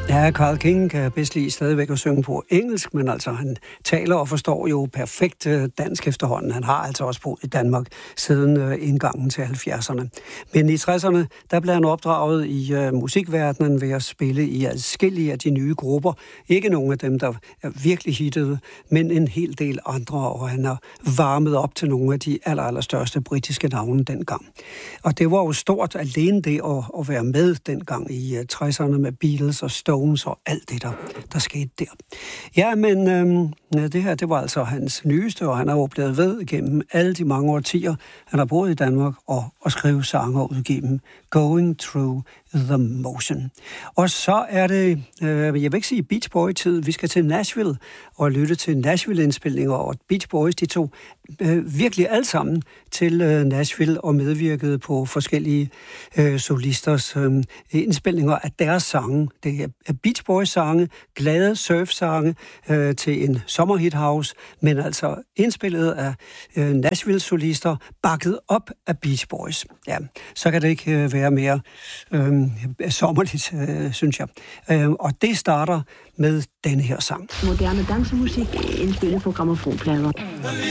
Ja, Carl King kan bedst lide stadigvæk at synge på engelsk, men altså han taler og forstår jo perfekt dansk efterhånden. Han har altså også boet i Danmark siden indgangen til 70'erne. Men i 60'erne, der blev han opdraget i musikverdenen ved at spille i adskillige af de nye grupper. Ikke nogen af dem, der er virkelig hittede, men en hel del andre, og han har varmet op til nogle af de allerstørste britiske navne dengang. Og det var jo stort alene det at være med dengang i 60'erne med Beatles og Stones og alt det, der skete der. Ja, men det her, det var altså hans nyeste, og han har jo blevet ved gennem alle de mange årtier. Han har boet i Danmark og skrevet sange og udgivet dem. Going Through the Motion. Og så er det, jeg vil ikke sige Beach Boy-tid, vi skal til Nashville og lytte til Nashville-indspilninger, og Beach Boys, de tog virkelig alt sammen til Nashville og medvirkede på forskellige solisters indspilninger af deres sange. Det er Beach Boys-sange, glade surf-sange til en sommerhit-house, men altså indspillet af Nashville-solister, bakket op af Beach Boys. Ja, så kan det ikke være mere sommerligt, synes jeg. Og det starter med denne her sang. Moderne dansemusik indspillet på grammofonplader.